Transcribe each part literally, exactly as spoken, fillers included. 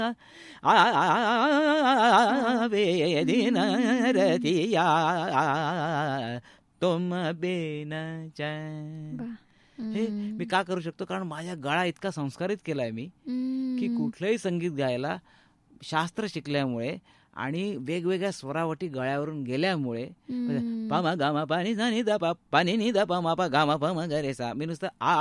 वेदिन रतिया तुम बेन चैन. हे मी का करू शकतो? कारण माझ्या गळा इतका संस्कारित केलाय मी की कुठलंही संगीत गायला शास्त्र शिकल्यामुळे आणि वेगवेगळ्या स्वरावटी गळ्यावरून गेल्यामुळे पामा गामा पाणी झानी दा पा पाणी नि दा पा पा गामा प म ग रे सा मी नुसतं आ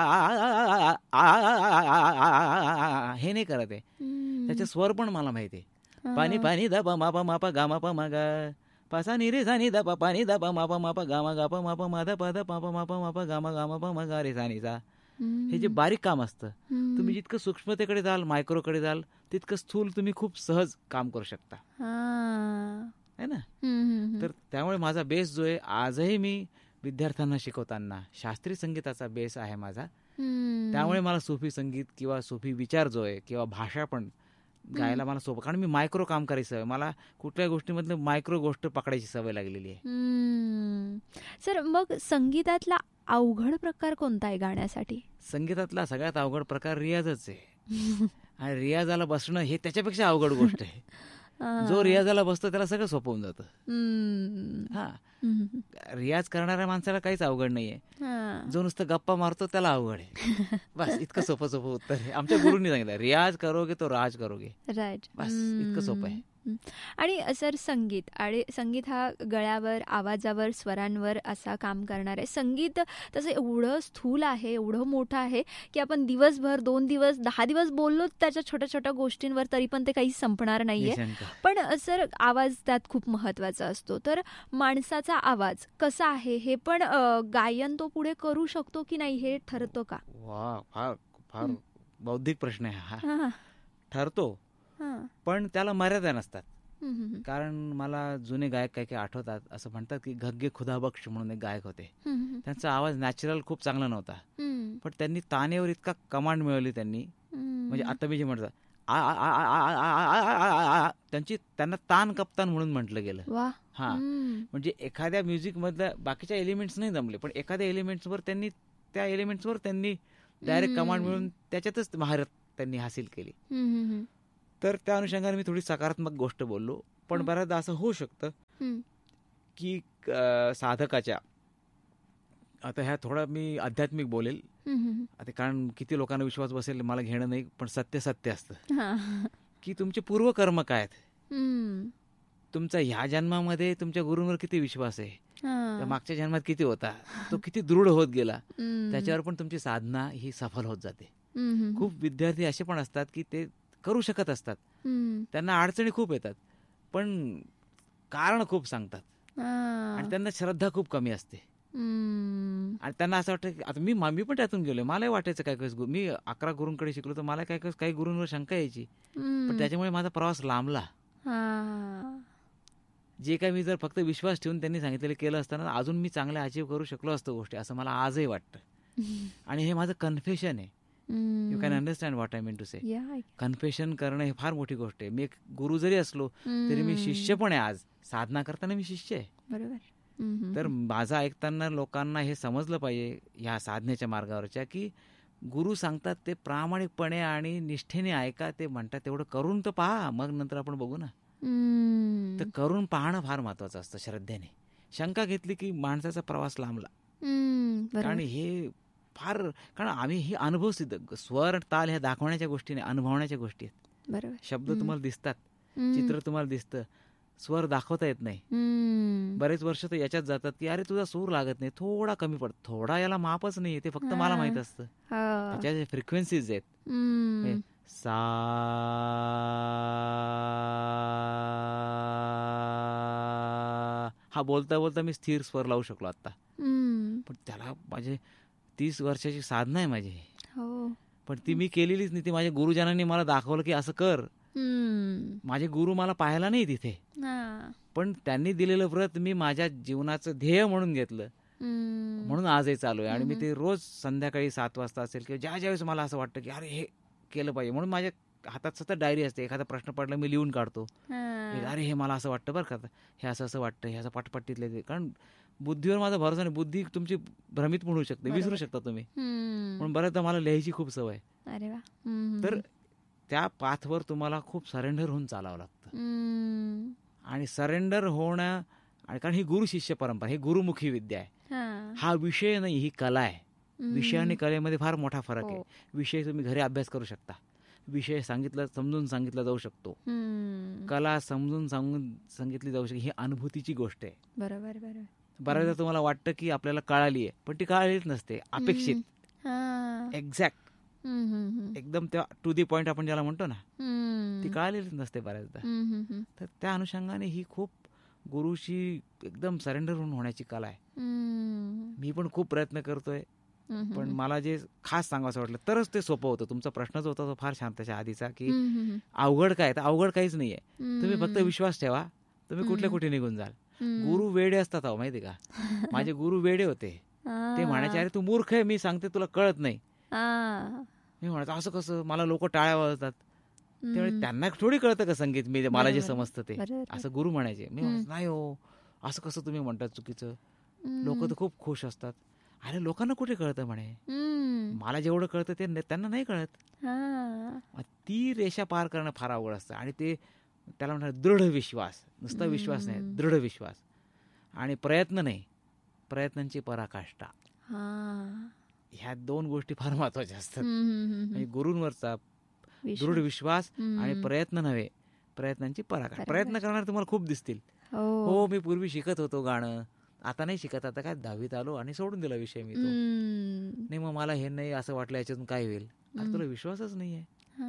हे नाही करत आहे. त्याचे स्वर पण मला माहिती आहे. पाणी पाणी दा पा मापा मापा गामा प मा ग पासा नि रे सा नि दा पा पाणी दा पा मापा मापा गामा गा पा मापा मा दा पा दा पापा मापा मापा गामा गामा प म गा रे सा नि सा. हे जे बारीक काम असतं तुम्ही जितकं सूक्ष्मतेकडे जाल मायक्रोकडे जाल तितकं स्थूल तुम्ही खूप सहज काम करू शकता है ना. तर त्यामुळे माझा बेस जो आहे आजही मी विद्यार्थ्यांना शिकवताना शास्त्रीय संगीताचा बेस आहे माझा. त्यामुळे मला सुफी संगीत किंवा सुफी विचार जो आहे किंवा भाषा पण गायला मला सोपं. कारण मी मायक्रो काम करायची सवय. मला कुठल्या गोष्टीमधलं मायक्रो गोष्ट पकडायची सवय लागलेली आहे. सर मग संगीतातला अवघड प्रकार कोणता आहे गाण्यासाठी? संगीतातला सगळ्यात अवघड प्रकार रियाजच आहे. आणि रियाजाला बसणं हे त्याच्यापेक्षा अवघड गोष्ट आहे. जो रियाजाला बसतो त्याला सगळं सोपं होऊन जातं. हा रियाज करणाऱ्या माणसाला काहीच अवघड नाहीये. जो नुसतं गप्पा मारतो त्याला अवघड आहे. बस इतकं सोपं सोपं उत्तर आहे. आमच्या गुरुंनी सांगितलं रियाज करोगे तो राज करोगे. राईट. बस इतकं सोपं आहे. आणि सर संगीत आणि संगीत हा गळ्यावर आवाजावर स्वरांवर असा काम करणार आहे. संगीत तसं एवढं स्थूल आहे एवढं मोठं आहे की आपण दिवसभर दोन दिवस दहा दिवस बोललो त्याच्या छोट्या छोट्या गोष्टींवर तरी पण ते काही संपणार नाहीये. पण सर आवाज त्यात खूप महत्वाचा असतो. तर माणसाचा आवाज कसा आहे हे पण गायन तो पुढे करू शकतो की नाही हे ठरतं का? वा फार फार बौद्धिक प्रश्न आहे हा. ठरतो पण त्याला मर्यादा नसतात. कारण मला जुने गायक काही काही आठवतात. असं म्हणतात की घग्गे खुदाबख्श म्हणून एक गायक होते. त्यांचा आवाज नॅचरल खूप चांगला नव्हता पण त्यांनी तानेवर इतका कमांड मिळवली त्यांनी. म्हणजे आता मी जे म्हणतात त्यांची त्यांना तान कप्तान म्हणून म्हटलं गेलं. हा म्हणजे एखाद्या म्युझिक मधल्या बाकीच्या एलिमेंट्स नाही जमले पण एखाद्या एलिमेंट्सवर त्यांनी त्या एलिमेंट्सवर त्यांनी डायरेक्ट कमांड मिळवून त्याच्यातच महारत त्यांनी हासिल केली. तर त्या अनुषंगाने मी थोडी सकारात्मक गोष्ट बोललो. पण बऱ्याचदा असं होऊ शकतं की साधकाच्या आता ह्या थोडं मी आध्यात्मिक बोलेल आता कारण किती लोकांना विश्वास बसेल मला घेणं नाही पण सत्य सत्य असतं की तुमचे पूर्वकर्म काय आहेत. तुमचा ह्या जन्मामध्ये तुमच्या गुरूंवर किती विश्वास आहे मागच्या जन्मात किती होता तो किती दृढ होत गेला त्याच्यावर पण तुमची साधना ही सफल होत जाते. खूप विद्यार्थी असे पण असतात की ते करू शकत असतात त्यांना अडचणी खूप येतात पण कारण खूप सांगतात आणि त्यांना श्रद्धा खूप कमी असते आणि त्यांना असं वाटतं की आता मी मी पण त्यातून गेलोय. मलाही वाटायचं काय काही मी अकरा गुरूंकडे शिकलो तर मला काय काही गुरूंवर शंका यायची पण त्याच्यामुळे माझा प्रवास लांबला. जे काय मी जर फक्त विश्वास ठेवून त्यांनी सांगितलेलं केलं असताना अजून मी चांगलं अचीव्ह करू शकलो असतो गोष्टी असं मला आजही वाटतं. आणि हे माझं कन्फेशन आहे. You can understand what I mean to say. Confession करणं हे फार मोठी गोष्ट आहे. मी एक गुरु जरी असलो तरी मी शिष्य पण आहे. आज साधना करताना मी शिष्य आहे. बरोबर. तर माझं ऐकताना लोकांना हे समजलं पाहिजे ह्या साधनेच्या मार्गावरच्या की गुरु सांगतात ते प्रामाणिकपणे आणि निष्ठेने ऐका. ते म्हणतात तेवढं करून तर पहा मग नंतर आपण बघू ना. तर करून पाहणं फार महत्वाचं असतं श्रद्धेने. शंका घेतली की माणसाचा प्रवास लांबला. कारण हे फार कारण आम्ही ही अनुभव सिद्ध स्वर ताल ह्या दाखवण्याच्या गोष्टी नाही अनुभवण्याच्या गोष्टी आहेत. बरोबर. शब्द तुम्हाला दिसतात चित्र तुम्हाला दिसतं स्वर दाखवता येत नाही. बरेच वर्ष तर याच्यात जातात की अरे तुझा सूर लागत नाही थोडा कमी पडतो. थोडा याला मापच नाही ते फक्त मला माहित असतं. त्याच्या फ्रिक्वेन्सीज आहेत. सा हा बोलता बोलता मी स्थिर स्वर लावू शकलो आता पण त्याला माझे तीस वर्षाची साधना आहे माझी. पण ती मी केलेलीच नाही. ती माझ्या गुरुजनांनी मला दाखवलं की असं कर. माझे गुरु मला पाहायला नाही तिथे पण त्यांनी दिलेलं व्रत मी माझ्या जीवनाचं ध्येय म्हणून घेतलं म्हणून आजही चालू आहे. आणि मी ते रोज संध्याकाळी सात वाजता असेल किंवा ज्या ज्यावेळेस मला असं वाटतं की अरे हे केलं पाहिजे म्हणून माझ्या हातात सतत डायरी असते. एखादा प्रश्न पडला मी लिहून काढतो. अरे हे मला असं वाटतं बरं का हे असं असं वाटतं हे असं पटपट्टीतले. कारण बुद्धीवर माझा भरोसा नाही. बुद्धी तुमची भ्रमित पण होऊ शकते विसरू शकता तुम्ही म्हणून बऱ्याचदा मला लिहायची खूप सवय. तर त्या पाथवर तुम्हाला खूप सरेंडर होऊन चालावं लागतं. आणि सरेंडर होणं, आणि कारण ही गुरु शिष्य परंपरा, ही गुरुमुखी विद्या आहे. हा विषय नाही, ही कला आहे. विषय आणि कलेमध्ये फार मोठा फरक आहे. विषय तुम्ही घरी अभ्यास करू शकता, विषय सांगितलं समजून सांगितला जाऊ शकतो. कला समजून सांगून सांगितली जाऊ शकते, ही अनुभूतीची गोष्ट आहे. बरोबर बरोबर. बऱ्याचदा तुम्हाला वाटतं की आपल्याला कळाली आहे, पण ती कळालीच नसते. अपेक्षित, एक्झॅक्ट, एकदम त्या टू दी पॉइंट आपण ज्याला म्हणतो ना, ती कळालेलीच नसते बऱ्याचदा. तर त्या अनुषंगाने ही खूप गुरुशी एकदम सरेंडर होऊन होण्याची कला आहे. मी पण खूप प्रयत्न करतोय, पण मला जे खास सांगायचं वाटलं तरच ते सोपं होतं. तुमचा प्रश्नच होता तो फार छान त्याच्या आधीचा, की अवघड काय, तर अवघड काहीच नाहीये. तुम्ही फक्त विश्वास ठेवा, तुम्ही कुठल्या कुठे निघून जाल. गुरु वेडे असतात अहो, माहिती का. माझे गुरु वेडे होते. ते म्हणायचे, अरे तू मूर्ख आहे, मी सांगते तुला कळत नाही. मी म्हणायचं असं कसं, मला लोक टाळ्या वाजतात. त्यामुळे त्यांना थोडी कळतं का संगीत, मी मला जे समजतं ते, असं गुरु म्हणायचे. मी म्हणायचं नाही हो, असं कसं तुम्ही म्हणतात चुकीचं, लोक तर खूप खुश असतात. अरे लोकांना कुठे कळतं म्हणे, मला जेवढं कळतं ते त्यांना नाही कळत. ती रेषा पार करणं फार अवघड असतं. आणि ते त्याला म्हणतात दृढ विश्वास, नुसता विश्वास नाही, दृढ विश्वास. आणि प्रयत्न नाही, प्रयत्नांची पराकाष्ठा, ह्या दोन गोष्टी फार महत्वाच्या असतात. म्हणजे गुरूंवरचा दृढ विश्वास आणि प्रयत्न नव्हे, प्रयत्नांची पराकाष्ठा. प्रयत्न करणारे तुम्हाला खूप दिसतील. हो, मी पूर्वी शिकत होतो गाणं, आता नाही शिकत, आता काय दहावीत आलो आणि सोडून दिला विषय मी तो. नाही मग मला हे नाही, असं वाटलं याच्यातून काय होईल. आता तुला विश्वासच नाहीये.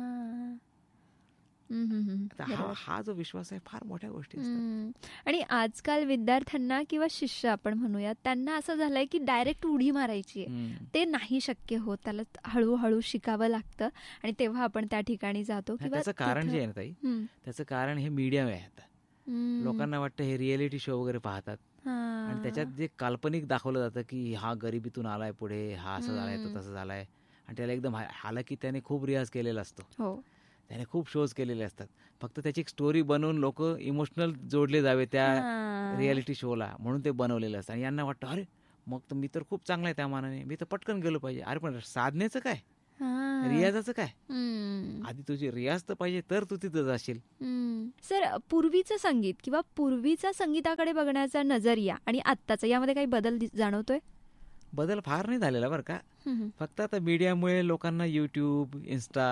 हा हा जो विश्वास आहे, फार मोठ्या गोष्टी असतात. आणि आजकाल विद्यार्थ्यांना किंवा शिष्य आपण म्हणूया, त्यांना असं झालंय की डायरेक्ट उडी मारायची आहे, ते नाही शक्य होत. त्याला हळूहळू शिकावं लागतं आणि तेव्हा आपण त्या ठिकाणी जातो. त्याचं कारण जे आहे ना ताई, त्याचं कारण हे मीडियम आहे. आता लोकांना वाटतं हे रिएलिटी शो वगैरे पाहतात आणि त्याच्यात जे काल्पनिक दाखवलं जातं की हा गरिबीतून आलाय पुढे, हा असं झालाय, तो तसं झालाय, आणि त्याला एकदम हाला की त्याने खूप रियाज केलेला असतो, त्याने खूप शोज केलेले असतात. फक्त त्याची एक स्टोरी बनवून लोक इमोशनल जोडले जावे त्या रियालिटी शोला, म्हणून ते बनवलेलं असतं. आणि यांना वाटतं अरे मग तर मी तर खूप चांगला आहे त्या मानाने, मी तर पटकन गेलो पाहिजे. अरे पण साधनेचं काय, रियाजाचं काय, आधी तुझी रियाज तर पाहिजे तर तू तिथं जाशील. सर, पूर्वीचं संगीत किंवा पूर्वीचा संगीताकडे बघण्याचा नजरिया आणि आत्ताचा, यामध्ये काही बदल जाणवतोय? बदल फार नाही झालेला बरं का. फक्त आता मीडियामुळे लोकांना युट्यूब, इन्स्टा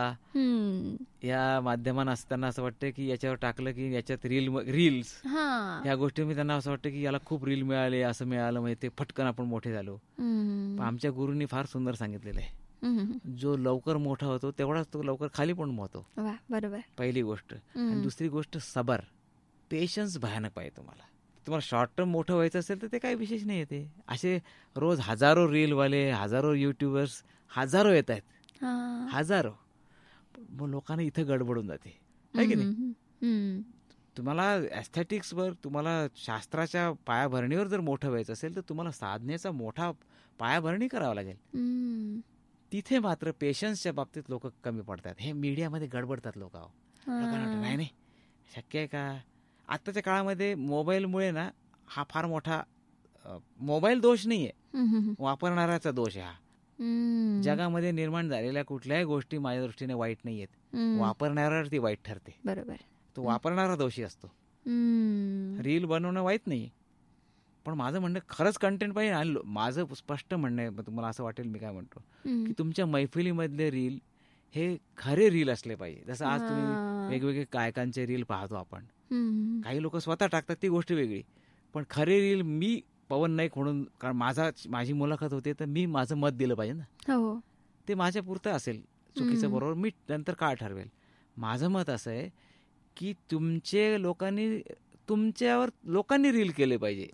या माध्यमांना असताना असं वाटतं की याच्यावर टाकलं की याच्यात रील रील्स ह्या गोष्टी मी त्यांना असं वाटतं की याला खूप रील मिळाले, असं मिळालं, म्हणजे ते फटकन आपण मोठे झालो. पण आमच्या गुरूंनी फार सुंदर सांगितलेलं आहे, जो लवकर मोठा होतो तेवढाच तो लवकर खाली पण होतो. बरोबर, पहिली गोष्ट. आणि दुसरी गोष्ट, सबर, पेशन्स भयानक पाहिजे तुम्हाला. तुम्हाला शॉर्ट टर्म मोठं व्हायचं असेल तर ते काही विशेष नाही येते. असे रोज हजारो रीलवाले, हजारो युट्यूबर्स हजारो येत आहेत, हजारो. मग लोकांना इथं गडबडून जाते, आहे की नाही. तुम्हाला एस्थेटिक्सवर, तुम्हाला शास्त्राच्या पायाभरणीवर जर मोठं व्हायचं असेल तर तुम्हाला साधनेचा मोठा पायाभरणी करावं लागेल. तिथे मात्र पेशन्सच्या बाबतीत लोक कमी पडतात. हे मीडियामध्ये गडबडतात लोक. नाही नाही शक्य आहे का. आत्ताच्या काळामध्ये मोबाईलमुळे ना हा फार मोठा, मोबाईल दोष नाहीये, वापरणाऱ्याचा दोष आहे हा. जगामध्ये निर्माण झालेल्या कुठल्याही गोष्टी माझ्या दृष्टीने वाईट नाहीयेत, वापरणाऱ्यावर ती वाईट ठरते. बरोबर, तो वापरणारा दोषी असतो. रील बनवणं वाईट नाही, पण माझं म्हणणं खरंच कंटेंट पाहिजे. आणि माझं स्पष्ट म्हणणं आहे, तुम्हाला असं वाटेल मी काय म्हणतो, की तुमच्या मैफिलीमधले रील हे खरे रील असले पाहिजे. जसं आज तुम्ही वेगवेगळे गायकांचे रील पाहतो आपण, काही लोक स्वतः टाकतात ती गोष्ट वेगळी, पण खरे रील, मी पवन नाईक म्हणून, कारण माझा माझी मुलाखत होते तर मी माझं मत दिलं पाहिजे ना, ते माझ्या पुरतं असेल, चुकीचं बरोबर मी नंतर काय ठरवेल. माझं मत असं आहे की तुमचे लोकांनी, तुमच्यावर लोकांनी रील केले पाहिजे.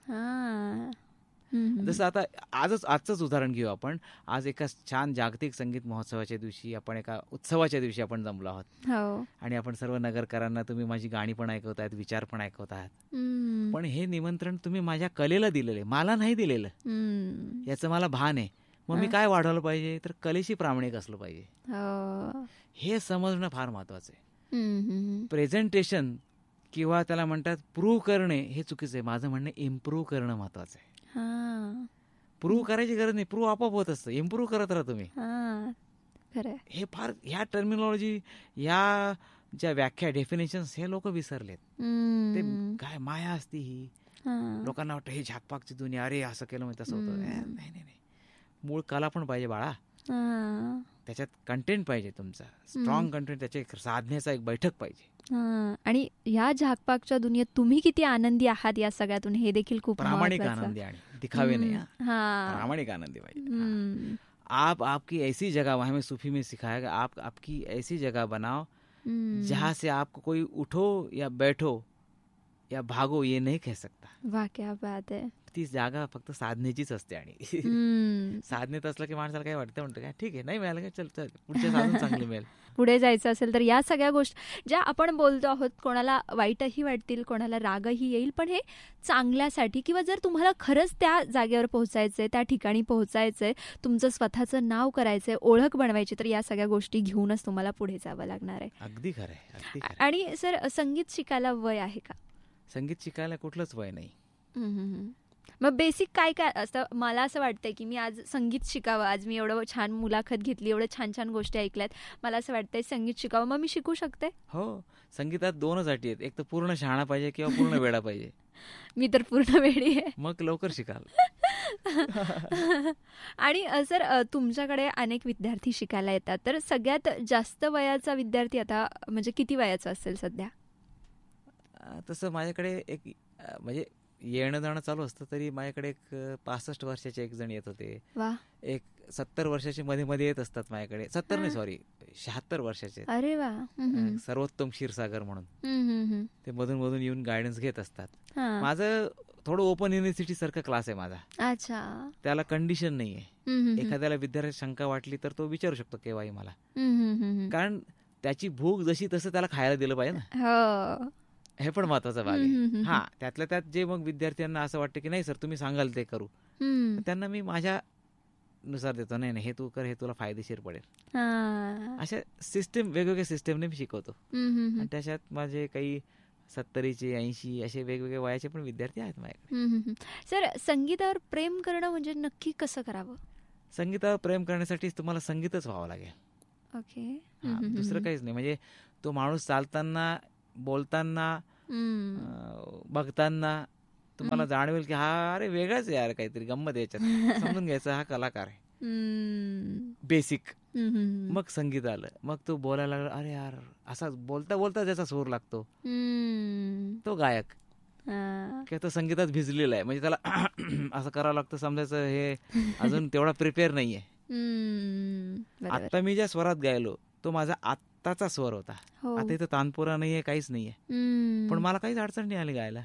जसं आता आजच आजचंच उदाहरण घेऊ आपण. आज एका छान जागतिक संगीत महोत्सवाच्या दिवशी आपण, एका उत्सवाच्या दिवशी आपण जमलो आहोत, आणि आपण सर्व नगरकरांना, तुम्ही माझी गाणी पण ऐकवत आहेत, विचार पण ऐकवत आहात, पण हे निमंत्रण तुम्ही माझ्या कलेला दिलेलं, मला नाही दिलेलं, याचं मला भान आहे. मग मी काय वाढवलं पाहिजे, तर कलेशी प्रामाणिक असलं पाहिजे, हे समजणं फार महत्वाचं आहे. प्रेझेंटेशन किंवा त्याला म्हणतात प्रूव्ह करणे हे चुकीचं आहे. माझं म्हणणं इम्प्रूव्ह करणं महत्वाचं आहे. प्रूव्ह करायची गरज नाही, प्रूव्ह आपोआप होत असतं. इम्प्रूव्ह करत राहा तुम्ही. हे फार ह्या टर्मिनॉलॉजी, ह्या ज्या व्याख्या, डेफिनेशन्स हे लोक विसरलेत. ते काय माया असती ही, लोकांना वाटतं हे झाकपाकची दुनिया, अरे असं केलं म्हणजे तसं होतं. नाही नाही नाही, मूळ कला पण पाहिजे बाळा, त्याच्यात कंटेंट पाहिजे तुमचा, स्ट्रॉंग कंटेंट, त्याच्या एक साधनेचा एक बैठक पाहिजे. आणि या झाकपाकच्या दुनियेत तुम्ही किती आनंदी आहात या सगळ्यातून हे देखील खूप प्रामाणिक आनंदी, आणि दिखावे नाही, प्रामाणिक आनंदी पाहिजे. आप आपकी ऐसी जगह, वहाँ में सूफी में सिखाया गया, आप आपकी ऐसी जगह बनाओ जहाँ से आपको कोई उठो या बैठो या भागो ये नहीं कह सकता. वाह, क्या बात आहे. ती जागा फक्त साधनेचीच असते, आणि साधनेत असलं की माणसाला काय वाटतं, म्हणतं काय ठीक आहे, नाही मिळालं काय, चल चल पुढच्या साधन चांगलं मिळेल. पुढे जायचं असेल तर या सगळ्या गोष्टी ज्या आपण बोलतो आहोत, कोणाला वाईटही वाटतील, कोणाला रागही येईल, पण हे चांगल्यासाठी, किंवा जर तुम्हाला खरंच त्या जागेवर पोहोचायचंय, त्या ठिकाणी पोहोचायचंय, तुमचं स्वतःचं नाव करायचंय, ओळख बनवायची, तर या सगळ्या गोष्टी घेऊनच तुम्हाला पुढे जावं लागणार आहे. अगदी खरं आहे, अगदी खरं. आणि सर, संगीत शिकायला वय आहे का? संगीत शिकायला कुठलंच वय नाही. मग बेसिक काय काय असतं? मला असं वाटतंय की मी आज संगीत शिकावं, आज मी एवढं छान मुलाखत घेतली, एवढं छान छान गोष्टी ऐकल्यात, मला असं वाटतंय संगीत शिकावं, मग मी शिकू शकते? हो, संगीतात दोनच अटी आहेत, एक तर पूर्ण शहाणा पाहिजे किंवा पूर्ण वेडा पाहिजे. मी तर पूर्ण वेडी आहे. मग लवकर शिकाल. आणि सर, तुमच्याकडे अनेक विद्यार्थी शिकायला येतात, तर सगळ्यात जास्त वयाचा विद्यार्थी आता म्हणजे किती वयाचा असेल सध्या? तसं माझ्याकडे एक म्हणजे येणं जाणं चालू असतं, तरी माझ्याकडे एक पासष्ट वर्षाचे एक जण येत होते, एक सत्तर वर्षाचे मध्ये मध्ये येत असतात माझ्याकडे, सत्तर नाही सॉरी शहात्तर वर्षाचे. अरे वा. सर्वोत्तम क्षीरसागर म्हणून ते मधून मधून येऊन गायडन्स घेत असतात. माझं थोडं ओपन युनिव्हर्सिटी सारखा क्लास आहे माझा. अच्छा. त्याला कंडिशन नाहीये, एखाद्याला विद्यार्थी शंका वाटली तर तो विचारू शकतो केव्हाही मला, कारण त्याची भूक जशी तसं त्याला खायला दिलं पाहिजे ना, हे पण महत्वाचा भाग आहे. हा, त्यातल्या त्यात जे मग विद्यार्थ्यांना असं वाटतं की नाही सर तुम्ही सांगाल ते करू, त्यांना मी माझ्या नुसार देतो, नाही नाही हे तू कर, हे तुला फायदेशीर पडेल, अशा सिस्टम, वेगवेगळ्या सिस्टमने मी शिकवतो. आणि त्याच्यात माझे काही सत्तरीचे ऐंशी असे वेगवेगळे वयाचे पण विद्यार्थी आहेत माझ्याकडे. सर, संगीतावर प्रेम करणं म्हणजे नक्की कसं करावं? संगीतावर प्रेम करण्यासाठी तुम्हाला संगीतच व्हावं लागेल. ओके. दुसरं काहीच नाही. म्हणजे तो माणूस चालताना, बोलताना, बघताना तुम्हाला जाणवेल की हा अरे वेगळाच आहे यार, काहीतरी गंमत याच्यात, समजून घ्यायचं हा कलाकार आहे. बेसिक. मग संगीत आलं, मग तो बोलायला लागला, अरे यार असा बोलता बोलता ज्याचा सूर लागतो तो गायक, किंवा तो संगीतात भिजलेला आहे, म्हणजे त्याला असं करावं लागतं, समजायचं हे अजून तेवढा प्रिपेअर नाहीये. आता मी ज्या स्वरात गायलो तो माझा आत्ताचा स्वर होता. आता इथं तानपुरा नाहीये, काहीच नाहीये, पण मला काहीच अडचण नाही आली गायला.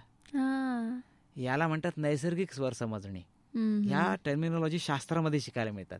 याला म्हणतात नैसर्गिक स्वर समजणे. ह्या टर्मिनॉलॉजी शास्त्रामध्ये शिकायला मिळतात.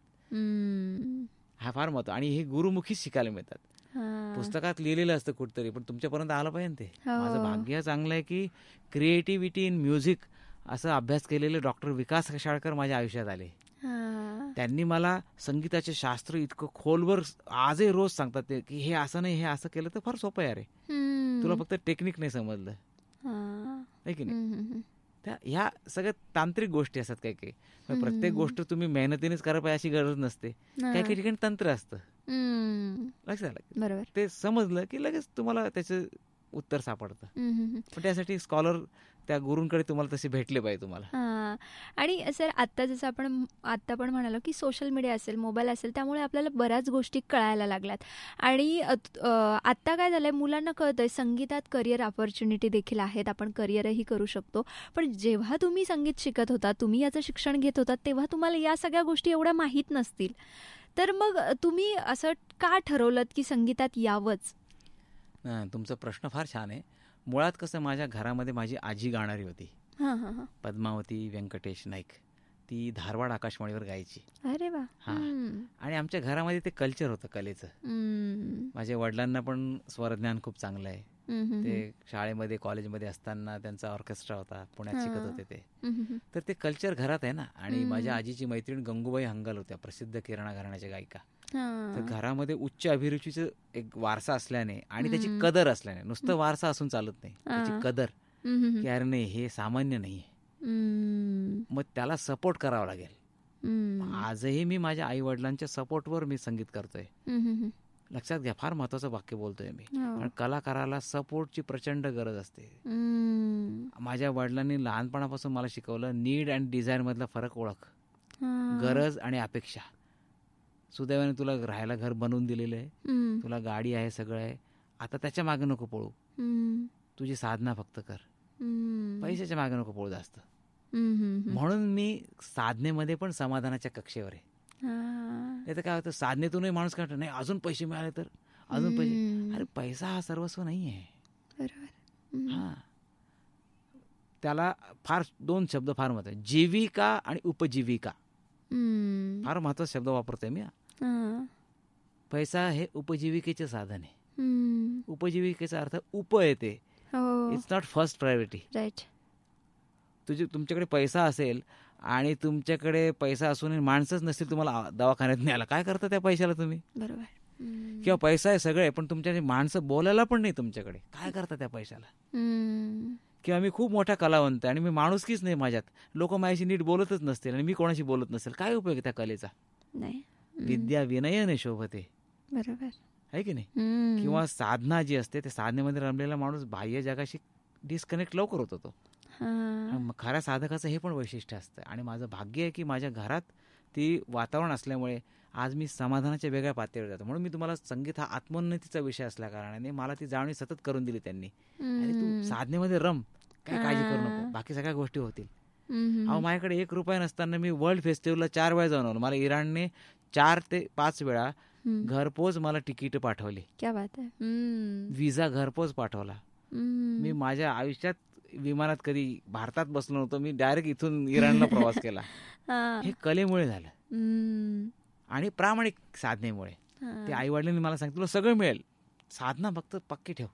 हा फार महत्व, आणि हे गुरुमुखीच शिकायला मिळतात. पुस्तकात लिहिलेलं असतं कुठतरी, पण तुमच्यापर्यंत आलं पाहिजे ते. माझं भाग्य चांगलं आहे की क्रिएटिव्हिटी इन म्युझिक असं अभ्यास केलेले डॉक्टर विकास शाळकर माझ्या आयुष्यात आले. त्यांनी मला संगीताचे शास्त्र इतकं खोलवर आजही रोज सांगतात ते की हे असं नाही, हे असं केलं तर फार सोपं आहे रे, तुला फक्त टेक्निक नाही समजलं आहे की नाही. त्या ह्या सगळ्या तांत्रिक गोष्टी असतात. काही काही प्रत्येक गोष्ट तुम्ही मेहनतीनेच करायला पाहिजे अशी गरज नसते. काही काही ठिकाणी तंत्र असतं, लक्षात आलं. बरोबर. ते समजलं की लगेच तुम्हाला त्याचं उत्तर सापडतं. पण त्यासाठी स्कॉलर, त्या गुरूंकडे तुम्हाला तसे भेटले पाहिजे तुम्हाला. आणि सर, आता जसं आपण आता पण म्हणालो की सोशल मीडिया असेल, मोबाईल असेल, त्यामुळे आपल्याला बऱ्याच गोष्टी कळायला लागल्यात. आणि आत्ता काय झालंय, मुलांना कळतंय संगीतात करिअर ऑपॉर्च्युनिटी देखील आहेत, आपण करिअरही करू शकतो. पण जेव्हा तुम्ही संगीत शिकत होता, तुम्ही याचं शिक्षण घेत होता, तेव्हा तुम्हाला या सगळ्या गोष्टी एवढ्या माहीत नसतील. तर मग तुम्ही असं का ठरवलं की संगीतात यावंच? तुमचा प्रश्न फार छान आहे. मुळात कसं, माझ्या घरामध्ये माझी आजी गाणारी होती, पद्मावती व्यंकटेश नाईक. ती धारवाड आकाशवाणीवर गायची. अरे वा. हा, आणि आमच्या घरामध्ये ते कल्चर होतं कलेचं. माझ्या वडिलांना पण स्वरज्ञान खूप चांगलं आहे. ते शाळेमध्ये कॉलेजमध्ये असताना त्यांचा ऑर्केस्ट्रा होता, पुण्यात शिकत होते ते. तर ते कल्चर घरात आहे ना. आणि माझ्या आजीची मैत्रीण गंगूबाई हंगाल होत्या, प्रसिद्ध किराणा घराण्याच्या गायिका. तर घरामध्ये उच्च अभिरुचीचं एक वारसा असल्याने आणि त्याची कदर असल्याने, नुसतं वारसा असून चालत नाही, त्याची कदर की अरे नाही हे सामान्य नाहीये, मग त्याला सपोर्ट करावा लागेल. आजही मी माझ्या आई वडिलांच्या सपोर्टवर मी संगीत करतोय. लक्षात घ्या, फार महत्वाचं वाक्य बोलतोय मी. कारण कलाकाराला सपोर्टची प्रचंड गरज असते. माझ्या वडिलांनी लहानपणापासून मला शिकवलं, नीड अँड डिझायर मधला फरक ओळख. गरज आणि अपेक्षा. सुदैवाने तुला राहायला घर बनवून दिलेलं आहे, तुला गाडी आहे, सगळं आहे. आता त्याच्या मागे नको पळू, तुझी साधना फक्त कर, पैशाच्या मागे नको पळू जास्त. म्हणून मी साधनेमध्ये पण समाधानाच्या कक्षेवर आहे. नाही तर काय होतं, साधनेतूनही माणूस काय नाही, अजून पैसे मिळाले तर अजून पैसे. अरे पैसा हा सर्वस्व नाही आहे. हा, त्याला फार दोन शब्द फार महत्त्वाचे, जीविका आणि उपजीविका. फार महत्वाचा शब्द वापरतोय मी. पैसा हे उपजीविकेचे साधन आहे. उपजीविकेचा अर्थ उप येते, it's not first priority. Right. तुझी तुमच्याकडे पैसा असेल आणि तुमच्याकडे पैसा असून माणसंच नसतील तुम्हाला दवाखान्यात न्यायला, काय करता त्या पैशाला तुम्ही? बरोबर. किंवा पैसा आहे सगळे पण तुमच्या माणसं बोलायला पण नाही तुमच्याकडे, काय करता त्या पैशाला? किंवा मी खूप मोठा कलावंत आहे आणि मी माणुसकीच नाही माझ्यात, लोक माझ्याशी नीट बोलतच नसतील आणि मी कोणाशी बोलत नसेल, काय उपयोग त्या कलेचा? नाही. विद्या विनयने शोभते. बरोबर आहे की नाही? किंवा साधना जी असते त्या साधनेमध्ये रमलेला माणूस बाह्य जगाशी डिस्कनेक्ट लवकर होतो तो. खऱ्या साधकाचं हे पण वैशिष्ट्य असतं. आणि माझं भाग्य आहे की माझ्या घरात ती वातावरण असल्यामुळे आज मी समाधानाच्या वेगळ्या पातळीवर जातो. म्हणून मी तुम्हाला संगीत हा आत्मोन्नतीचा विषय असल्या कारणाने मला ती जाणीव सतत करून दिली त्यांनी. आणि तू साधनेमध्ये रम, काय काळजी करू नको, बाकी सगळ्या गोष्टी होतील. अहो माझ्याकडे एक रुपया नसताना मी वर्ल्ड फेस्टिवलला चार वेळा जाऊन आलो. मला इराणने चार ते पाच वेळा घरपोच मला तिकीट पाठवली. क्या बात आहे. विजा घरपोच पाठवला. मी माझ्या आयुष्यात विमानात कधी भारतात बसलो नव्हतो, मी डायरेक्ट इथून इराणला प्रवास केला. हे कलेमुळे झालं आणि प्रामाणिक साधनेमुळे. ते आई वडिलांनी मला सांगितलं तुला सगळं मिळेल, साधना फक्त पक्की ठेव.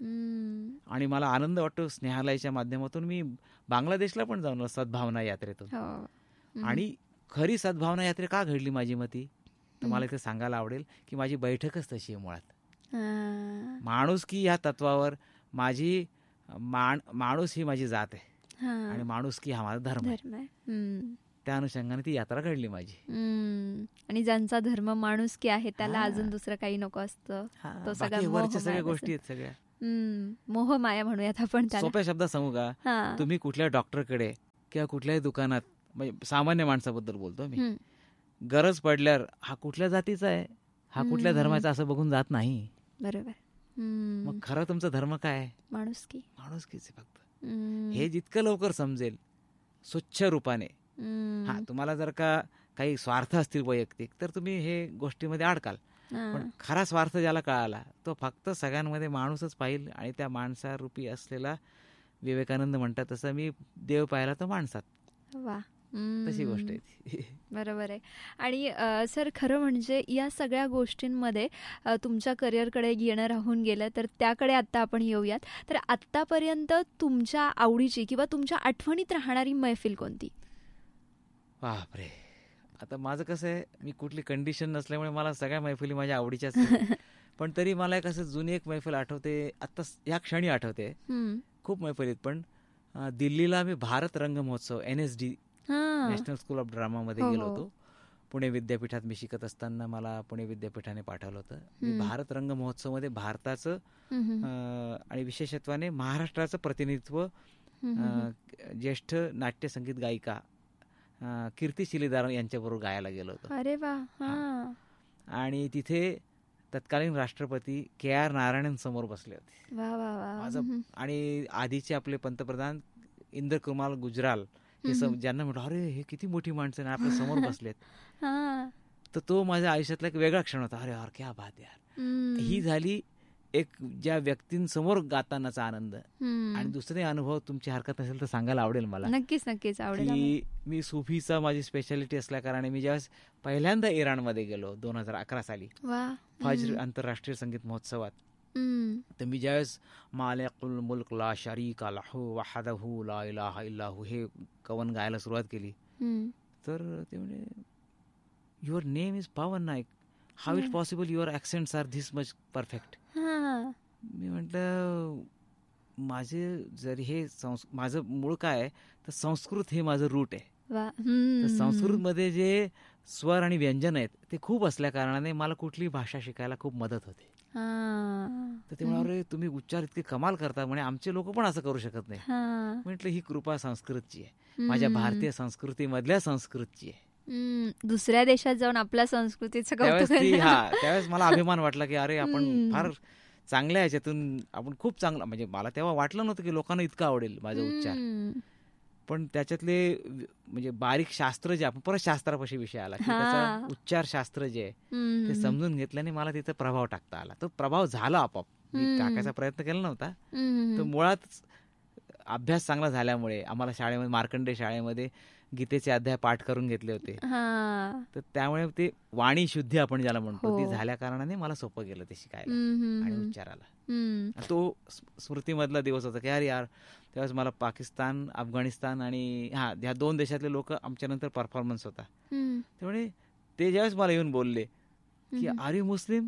आणि मला आनंद वाटतो स्नेहालयाच्या माध्यमातून मी बांगलादेशला पण जाऊन सद्भावना यात्रेतून. आणि खरी सद्भावना यात्रे का घडली माझी मती, तर मला इथे सांगायला आवडेल की माझी बैठकच तशी आहे मुळात. माणुसकी या तत्वावर माझी मान माणूस ही माझी जात आहे आणि माणुसकी हा माझा धर्म आहे. त्या अनुषंगाने ती यात्रा घडली माझी. आणि ज्यांचा धर्म माणुसकी आहे त्याला अजून दुसरं काही नको असतं. तो सगळ्या सगळ्या गोष्टी आहेत सगळ्या मोह माया म्हणूयात आपण. सोप्या शब्दात सांगू का, तुम्ही कुठल्या डॉक्टरकडे किंवा कुठल्याही दुकानात, म्हणजे सामान्य माणसाबद्दल बोलतो मी, गरज पडल्यावर हा कुठल्या जातीचा आहे, हा कुठल्या धर्माचा असं बघून जात नाही. बरोबर. मग खरं तुमचा धर्म काय आहे? माणुसकी. माणुसकीच फक्त. हे जितकं लवकर समजेल स्वच्छ रूपाने. हा, तुम्हाला जर का काही स्वार्थ असतील वैयक्तिक तर तुम्ही हे गोष्टीमध्ये अडकाल, पण खरा स्वार्थ ज्याला कळाला तो फक्त सगळ्यांमध्ये माणूसच पाहिल. आणि त्या माणसारूपी असलेला विवेकानंद म्हणतात तसं मी देव पाहिला तो माणसात. वा, तशी गोष्ट आहे. बरोबर आहे. आणि सर खरं म्हणजे या सगळ्या गोष्टींमध्ये तुमच्या करिअरकडे येणं राहून गेलं तर त्याकडे आत्ता आपण येऊयात. तर आत्तापर्यंत तुमच्या आवडीची किंवा तुमच्या आठवणीत राहणारी मैफिल कोणती? बापरे, आता माझं कसं आहे, मी कुठली कंडिशन नसल्यामुळे मला सगळ्या मैफिली माझ्या आवडीच्याच आहेत. पण तरी मला एक असं जुनी एक मैफिल आठवते, आत्ता या क्षणी आठवते. खूप मैफिलीत, पण दिल्लीला मी भारत रंग महोत्सव N S D national school of drama मध्ये गेलो होतो. पुणे विद्यापीठात मी शिकत असताना मला पुणे विद्यापीठाने पाठवलं होतं. मी भारत रंग महोत्सव मध्ये भारताचं आणि विशेषत्वाने महाराष्ट्राचं प्रतिनिधित्व ज्येष्ठ नाट्य संगीत गायिका कीर्ती शिलेदार यांच्याबरोबर गायला गेलो होतो. अरे वा. आणि तिथे तत्कालीन राष्ट्रपती के आर नारायणन समोर बसले होते. माझं आणि आधीचे आपले पंतप्रधान इंद्र कुमार गुजराल हे ज्यांना म्हटलं अरे हे किती मोठी माणसं आपल्या समोर बसलेत. तर तो माझ्या आयुष्यातला एक वेगळा क्षण होता. अरे यार क्या बात यार. ही झाली एक ज्या व्यक्तींसमोर गातानाचा आनंद. आणि दुसरे अनुभव तुमची हरकत नसेल तर सांगायला आवडेल मला. नक्कीच नक्कीच आवडेल. की मी सुफीचा माझी स्पेशालिटी असल्या कारणाने मी ज्यावेळेस पहिल्यांदा इराणमध्ये गेलो दोन हजार अकरा साली फज्र आंतरराष्ट्रीय संगीत महोत्सवात, तर मी ज्यावेळेस मालिकुल मुल्क ला शरीका लहू वहदहू ला इलाहा इल्लाहू हे कवन गायला सुरुवात केली, तर ते म्हणजे your name is Pawan Naik, how it possible your accents R this much perfect. मी म्हटलं माझे जर हे संस् माझं मूळ काय आहे तर संस्कृत हे माझं रूट आहे. संस्कृतमध्ये जे स्वर आणि व्यंजन आहेत ते खूप असल्या कारणाने मला कुठली भाषा शिकायला खूप मदत होते. तर ते म्हणाले तुम्ही उच्चार इतके कमाल करता म्हणे, आमचे लोक पण असं करू शकत नाही. म्हटलं ही कृपा संस्कृतची आहे, माझ्या भारतीय संस्कृतीमधल्या संस्कृतची आहे. दुसऱ्या देशात जाऊन आपल्या संस्कृतीचं त्यावेळेस त्यावेळेस मला अभिमान वाटला की अरे आपण फार चांगल्या ह्याच्यातून आपण खूप चांगला, म्हणजे मला तेव्हा वाटलं नव्हतं की लोकांना इतकं आवडेल माझा उच्चार, पण त्याच्यातले म्हणजे बारीक शास्त्र जे आपण परत शास्त्रापाशी विषय आला की त्याचा उच्चार शास्त्र जे आहे ते समजून घेतल्याने मला तिथं प्रभाव टाकता आला. तो प्रभाव झाला आपोआप, मी टाकायचा प्रयत्न केला नव्हता. तर मुळात अभ्यास चांगला झाल्यामुळे आम्हाला शाळेमध्ये मार्कंडे शाळेमध्ये गीतेचे अध्याय पाठ करून घेतले होते, तर त्यामुळे ते वाणी शुद्धी आपण ज्याला म्हणतो ती झाल्या कारणाने मला सोपं गेलं ते शिकायला आणि उच्चाराला. तो स्मृतीमधला दिवस होता की अरे यार त्यावेळेस मला पाकिस्तान, अफगाणिस्तान आणि हा ह्या दोन देशातले लोक आमच्या नंतर परफॉर्मन्स होता, त्यामुळे ते ज्यावेळेस मला येऊन बोलले की R you Muslim,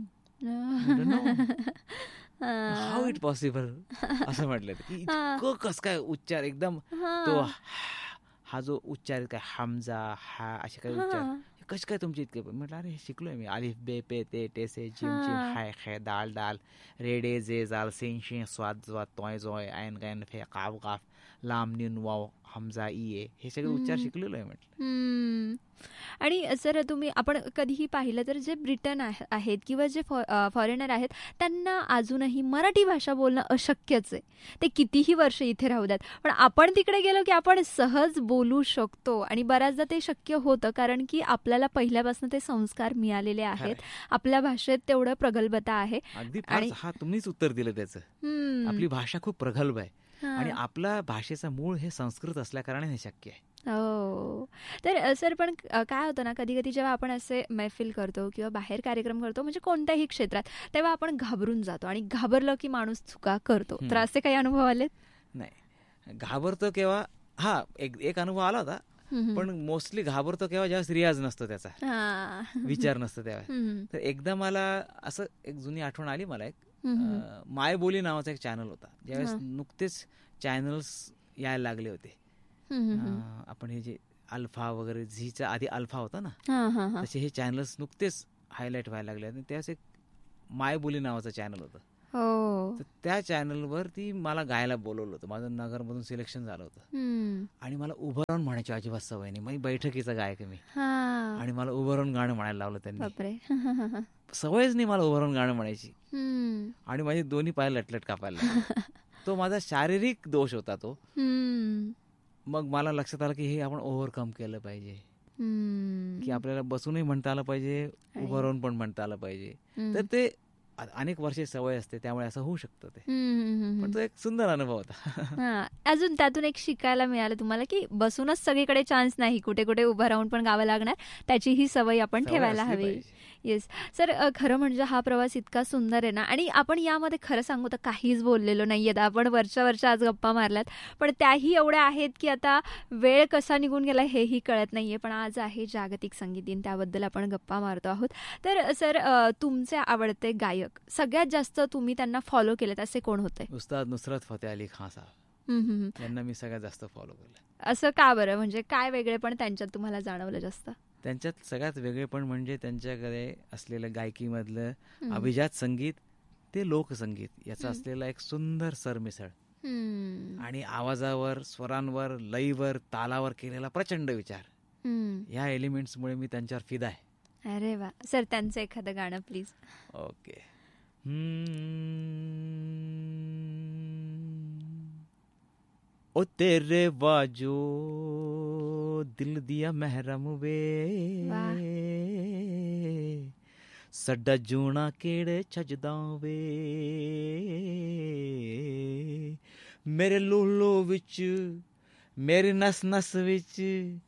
how it possible असं म्हटलं की इतकं कस काय उच्चार एकदम तो हा जो उच्चार काय हमजा हा असे काही उच्चार कसे काय तुमचे इतके. म्हटलं अरे शिकलोय मी, अलिफ बे पे ते टे से जिम जिम हाय खे दाल दाल रे डे जे जाल सेन शे स्वाद स्वाद तोय जोय ऐन गैन फे काव काफ लाम नीन वाव हमजा ई ए हे सगळे उच्चार शिकलेलो आहे म्हटलं. आणि सर तुम्ही आपण कधीही पाहिलं तर जे ब्रिटन आहेत किंवा जे फॉरेनर आहेत त्यांना अजूनही मराठी भाषा बोलणं अशक्यच आहे, ते कितीही वर्ष इथे राहू द्यात, पण आपण तिकडे गेलो की आपण सहज बोलू शकतो आणि बऱ्याचदा ते शक्य होतं कारण की आपल्याला पहिल्यापासून ते संस्कार मिळालेले आहेत, आपल्या भाषेत तेवढं प्रगल्भता आहे. आणि हा तुम्हीच उत्तर दिलं त्याचं, आपली भाषा खूप प्रगल्भ आहे आणि आपल्या भाषेचं मूळ हे संस्कृत असल्या कारणाने हे शक्य आहे. हो. तर सर पण काय होतं ना, कधी कधी जेव्हा आपण असे मैफिल करतो किंवा बाहेर कार्यक्रम करतो म्हणजे कोणत्याही क्षेत्रात, तेव्हा आपण घाबरून जातो आणि घाबरलं की माणूस चुका करतो. तर असे काही अनुभव आले? नाही, घाबरतो केव्हा, हा एक एक अनुभव आला होता, पण मोस्टली घाबरतो केव्हा ज्यावेळेस रियाज नसतो, त्याचा विचार नसतो तेव्हा. तर एकदा मला असं एक जुनी आठवण आली मला, एक मायबोली नावाचा एक चॅनल होता, ज्यावेळेस नुकतेच चॅनल्स यायला लागले होते. आपण हे जे अल्फा वगैरे झीचा आधी अल्फा होता ना, तसे हे चॅनल्स नुकतेच हायलाइट व्हायला लागले. आणि त्याच एक मायबोली नावाचं चॅनल होतं, तर त्या चॅनलवर ती मला गायला बोलवलं होतं. माझं नगरमधून सिलेक्शन झालं होतं आणि मला उभं राहून म्हणायची अजिबात सवय नाही, म्हणजे बैठकीचा गायक मी, आणि मला उभं राहून गाणं म्हणायला लावलं त्यांनी. सवयच नाही मला उभं राहून गाणं म्हणायची आणि माझे दोन्ही पाय लटलट कापायला. तो माझा शारीरिक दोष होता तो. मग मला लक्षात आलं की हे आपण ओव्हरकम केलं पाहिजे, की आपल्याला बसूनही म्हणता आलं पाहिजे, उभं राहून पण म्हणता आलं पाहिजे. तर ते अनेक वर्षे सवय असते, त्यामुळे असं होऊ शकतं ते. पण तो एक सुंदर अनुभव होता. अजून त्यातून एक शिकायला मिळालं तुम्हाला की बसूनच सगळीकडे चान्स नाही, कुठे कुठे उभं राहून पण गावं लागणार, त्याची ही सवय आपण ठेवायला हवी. येस सर, खरं म्हणजे हा प्रवास इतका सुंदर आहे ना, आणि आपण यामध्ये खरं सांगू तर काहीच बोललेलो नाही आहेत. आपण वरच्या वरच्या आज गप्पा मारल्यात, पण त्याही एवढ्या आहेत की आता वेळ कसा निघून गेला हेही कळत नाही आहे. पण आज आहे जागतिक संगीत दिन, त्याबद्दल आपण गप्पा मारतो आहोत. तर सर, तुमचे आवडते गायक सगळ्यात जास्त तुम्ही त्यांना फॉलो केलेत असे कोण होते? उस्ताद नुसरत फतेह अली खान साहेब यांना मी सगळ्यात जास्त फॉलो केलं. असं का बरं, म्हणजे काय वेगळे पण त्यांच्यात तुम्हाला जाणवलं जास्त? त्यांच्यात सगळ्यात वेगळेपण म्हणजे त्यांच्याकडे असलेलं गायकीमधलं अभिजात संगीत, ते लोकसंगीत याचा असलेला एक सुंदर सरमिसळ आणि आवाजावर, स्वरांवर, लयीवर, तालावर केलेला प्रचंड विचार, या एलिमेंट्समुळे मी त्यांच्यावर फिदा आहे. अरे वा सर, त्यांचं एखादं गाणं प्लीज. ओके. ओ तेरे बाजो दिल दिया महरम वे, सड्डा जूना केड़े छजदा वे, मेरे लूलो विच, मेरी नस नस विच